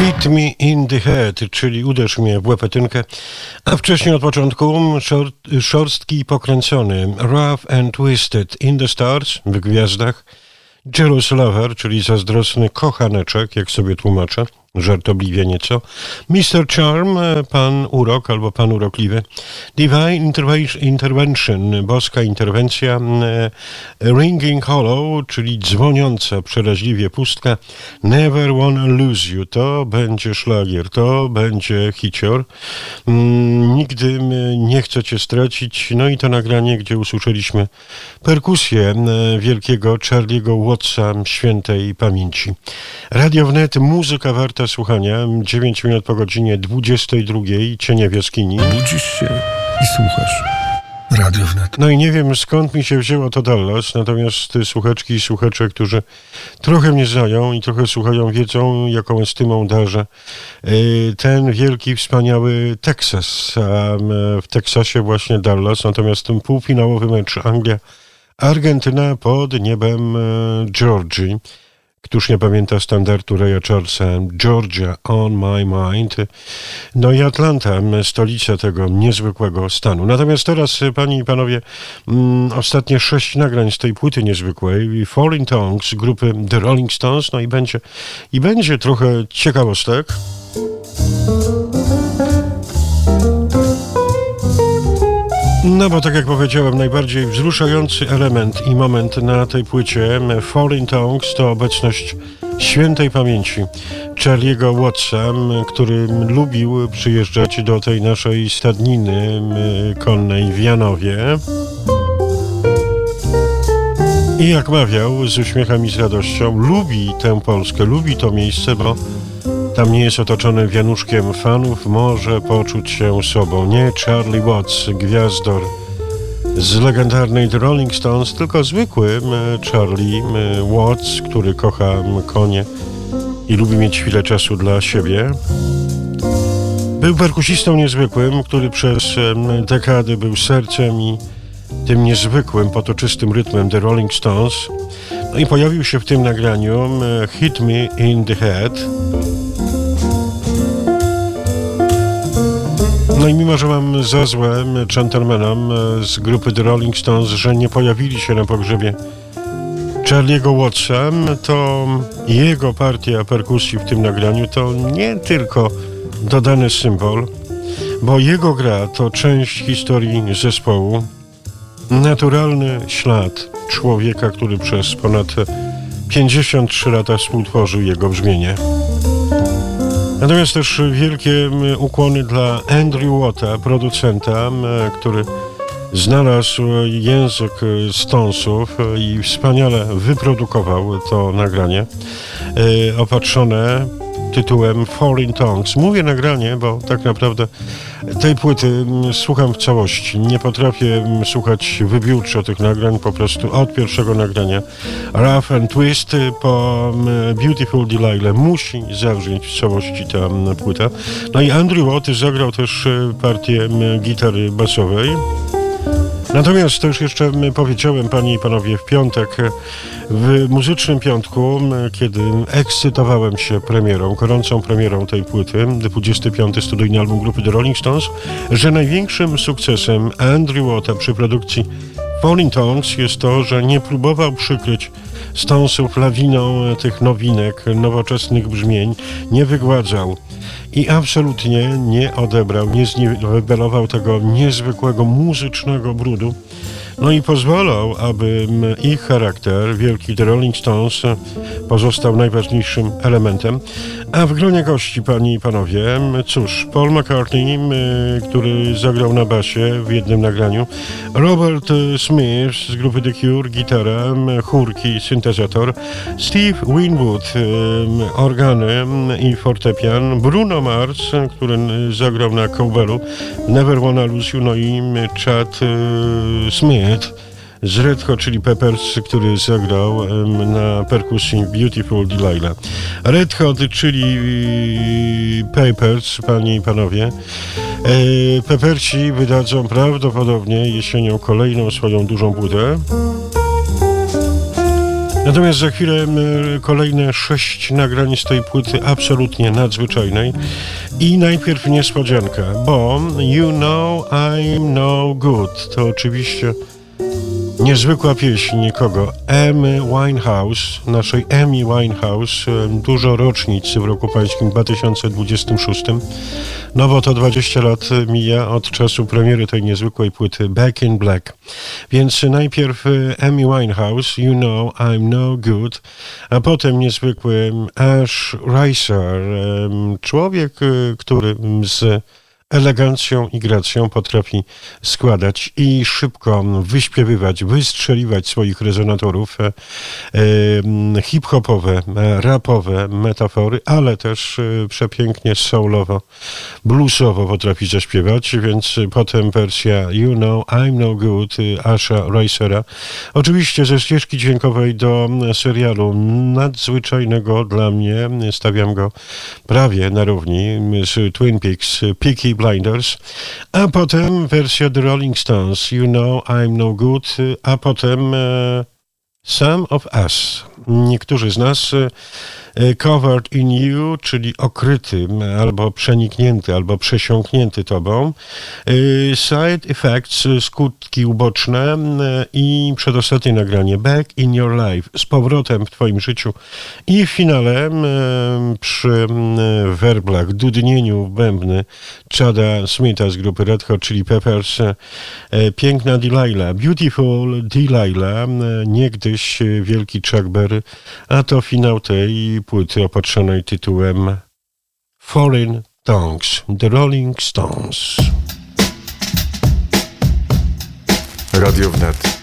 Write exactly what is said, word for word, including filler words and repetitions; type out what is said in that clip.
Hit me in the head, czyli uderz mnie w łepetynkę, a wcześniej od początku szor, szorstki i pokręcony Rough and Twisted in the Stars w gwiazdach, Jealous Lover, czyli zazdrosny kochaneczek, jak sobie tłumaczę, żartobliwie nieco, mister Charm, pan urok albo pan urokliwy, Divine Intervention, boska interwencja, Ringing Hollow, czyli dzwoniąca przeraźliwie pustka, Never Wanna Lose You, to będzie szlagier, to będzie hicior, nigdy nie chcę cię stracić, no i to nagranie, gdzie usłyszeliśmy perkusję wielkiego Charlie'ego Wattsa świętej pamięci. Radio Wnet, muzyka warta słuchania, dziewięć minut po godzinie dwudziestej drugiej, cienie w jaskini. Budzisz się i słuchasz Radio Wnet. No i nie wiem, skąd mi się wzięło to Dallas, natomiast słuchaczki i słuchacze, którzy trochę mnie znają i trochę słuchają, wiedzą, jaką estymą darzę ten wielki, wspaniały Teksas, a w Teksasie właśnie Dallas, natomiast ten półfinałowy mecz Anglia-Argentyna pod niebem Georgii. Któż nie pamięta standardu Raya Charlesa, Georgia on my mind. No i Atlanta, stolica tego niezwykłego stanu. Natomiast teraz, panie i panowie, mm, ostatnie sześć nagrań z tej płyty niezwykłej, Falling Tongues, grupy The Rolling Stones, no i będzie, i będzie trochę ciekawostek. No bo tak jak powiedziałem, najbardziej wzruszający element i moment na tej płycie Falling Tongues to obecność świętej pamięci Charlie'ego Wattsa, który lubił przyjeżdżać do tej naszej stadniny konnej w Janowie. I jak mawiał z uśmiechem i z radością, lubi tę Polskę, lubi to miejsce, bo tam nie jest otoczony wianuszkiem fanów, może poczuć się sobą. Nie Charlie Watts, gwiazdor z legendarnej The Rolling Stones, tylko zwykły Charlie Watts, który kocha konie i lubi mieć chwilę czasu dla siebie. Był perkusistą niezwykłym, który przez dekady był sercem i tym niezwykłym, potoczystym rytmem The Rolling Stones. No i pojawił się w tym nagraniu Hit Me in the Head. No i mimo, że mam za złe gentlemanom z grupy The Rolling Stones, że nie pojawili się na pogrzebie Charlie'ego Wattsa, to jego partia perkusji w tym nagraniu to nie tylko dodany symbol, bo jego gra to część historii zespołu, naturalny ślad człowieka, który przez ponad pięćdziesiąt trzy lata współtworzył jego brzmienie. Natomiast też wielkie ukłony dla Andrew Watta, producenta, który znalazł język Stonesów i wspaniale wyprodukował to nagranie, opatrzone tytułem Falling Tongues. Mówię nagranie, bo tak naprawdę tej płyty słucham w całości. Nie potrafię słuchać wybiórczo tych nagrań, po prostu od pierwszego nagrania Rough and Twist po Beautiful Delilah musi zawrzeć w całości ta płyta. No i Andrew Watt zagrał też partię gitary basowej. Natomiast to już jeszcze powiedziałem, panie i panowie, w piątek, w muzycznym piątku, kiedy ekscytowałem się premierą, gorącą premierą tej płyty, dwudziesty piąty studyjny album grupy The Rolling Stones, że największym sukcesem Andrew Watta przy produkcji Falling Tongues jest to, że nie próbował przykryć Stonesów lawiną tych nowinek, nowoczesnych brzmień, nie wygładzał i absolutnie nie odebrał, nie zniwelował tego niezwykłego muzycznego brudu. No i pozwalał, aby ich charakter, wielki The Rolling Stones, pozostał najważniejszym elementem. A w gronie gości, panie i panowie, cóż, Paul McCartney, który zagrał na basie w jednym nagraniu, Robert Smith z grupy The Cure, gitara, chórki, syntezator, Steve Winwood, organy i fortepian, Bruno Mars, który zagrał na cowbellu, Never Wanna Lose You, no i Chad Smith z Red Hot Chili Peppers, który zagrał na perkusji Beautiful Delilah. Red Hot Chili Peppers, panie i panowie, Peppersi wydadzą prawdopodobnie jesienią kolejną swoją dużą płytę. Natomiast za chwilę m, kolejne sześć nagrań z tej płyty absolutnie nadzwyczajnej. I najpierw niespodzianka, bo You Know I'm No Good to oczywiście niezwykła pieśń kogo? Amy Winehouse, naszej Amy Winehouse, dużo rocznic w roku pańskim dwa tysiące dwudziestym szóstym. No bo to dwadzieścia lat mija od czasu premiery tej niezwykłej płyty Back in Black. Więc najpierw Amy Winehouse, You Know I'm No Good, a potem niezwykły Ash Ricer, człowiek, który z elegancją i gracją potrafi składać i szybko wyśpiewywać, wystrzeliwać swoich rezonatorów e, e, hip-hopowe, rapowe metafory, ale też e, przepięknie soulowo, bluesowo potrafi zaśpiewać, więc potem wersja You Know I'm No Good Asha Ricera. Oczywiście ze ścieżki dźwiękowej do serialu nadzwyczajnego dla mnie, stawiam go prawie na równi z Twin Peaks, Peaky Blinders, a potem wersja The Rolling Stones, You Know I'm No Good, a potem e, Some of Us. Niektórzy z nas e, Covered in You, czyli okryty, albo przeniknięty, albo przesiąknięty tobą. E, Side Effects, skutki uboczne e, i przedostatnie nagranie Back in Your Life, z powrotem w twoim życiu. I w finale e, przy e, werblach, dudnieniu w bębny Chada Smitha z grupy Red Hot Chili Peppers, e, piękna Delilah, Beautiful Delilah, e, niegdyś wielki Chuck Berry, a to finał tej płyty opatrzonej tytułem Foreign Tongues, The Rolling Stones. Radio Wnet.